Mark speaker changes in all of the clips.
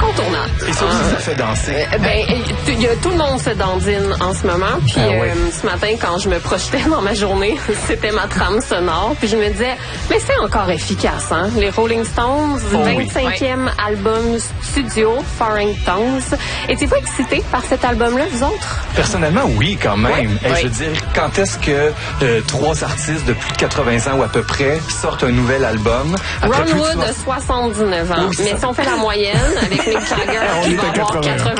Speaker 1: incontournable.
Speaker 2: Et ça aussi, ça fait danser.
Speaker 1: Tout le monde fait dandine en ce moment. Puis ce matin, quand je me projetais dans ma journée, c'était ma trame sonore. Puis je me disais, mais c'est encore efficace, hein? Les Rolling Stones, 25e album studio, Foreign Tongues. Étiez-vous excité par cet album-là, vous autres?
Speaker 2: Personnellement, oui, quand même.
Speaker 1: Oui.
Speaker 2: Je veux dire, quand est-ce que 3 artistes de plus de 80 ans ou à peu près sortent un nouvel album?
Speaker 1: Ron Wood a 79 ans.
Speaker 2: Oui,
Speaker 1: mais si on fait la moyenne, avec Mick Jagger qui va avoir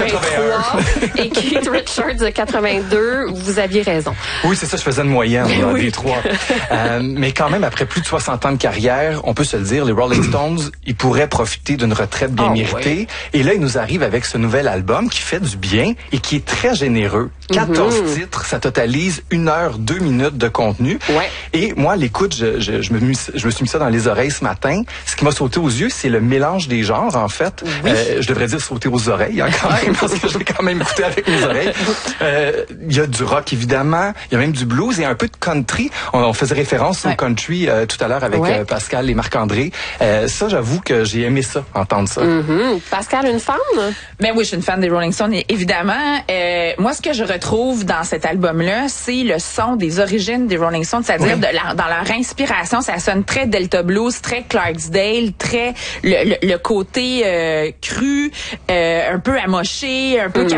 Speaker 1: 83 et Keith Richards de 82, vous aviez raison.
Speaker 2: Oui, c'est ça, je faisais une moyenne des trois. Mais quand même, après plus de 60 ans de carrière, on peut se le dire, les Rolling Stones, ils pourraient profiter d'une retraite bien méritée. Et là, ils nous arrivent avec ce nouvel album qui fait du bien et qui est très généreux. 14 titres, ça totalise 1 heure, 2 minutes de contenu.
Speaker 1: Ouais.
Speaker 2: Et moi, à l'écoute, je me suis mis ça dans les oreilles ce matin. Ce qui m'a sauté aux yeux, c'est le mélange des genres, en fait.
Speaker 1: Oui.
Speaker 2: Je devrais dire sauter aux oreilles, hein, quand même, parce que je l'ai quand même écouté avec mes oreilles. Il y a du rock, évidemment. Il y a même du blues et un peu de country. On faisait référence au country tout à l'heure avec Pascal et Marc-André. Ça, j'avoue que j'ai aimé ça, entendre ça.
Speaker 1: Pascal, une fan?
Speaker 3: Ben oui, je suis une fan des Rolling Stones, évidemment. Moi, ce que je retrouve dans cet album-là, c'est le son des origines des Rolling Stones, c'est-à-dire dans leur inspiration, ça sonne très Delta Blues, très Clarksdale, très le côté cru, un peu amoché, un peu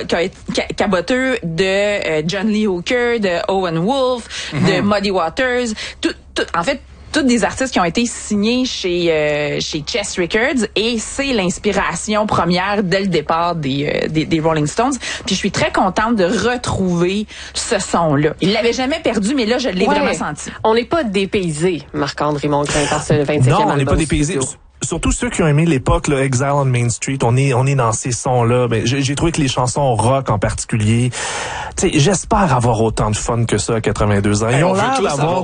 Speaker 3: caboteux de John Lee Hooker, de Owen Wolf, de Muddy Waters. En fait, toutes des artistes qui ont été signés chez Chess Records et c'est l'inspiration première dès le départ des Rolling Stones. Puis je suis très contente de retrouver ce son-là. Il l'avait jamais perdu, mais là, je l'ai vraiment senti.
Speaker 1: On n'est pas dépaysés, Marc-André Mongrain, par ce 25e album.
Speaker 4: Non, on n'est pas dépaysés. Surtout ceux qui ont aimé l'époque, là, Exile on Main Street, on est dans ces sons-là. Ben, j'ai trouvé que les chansons rock en particulier, j'espère avoir autant de fun que ça à 82 ans. Ils ont l'air d'avoir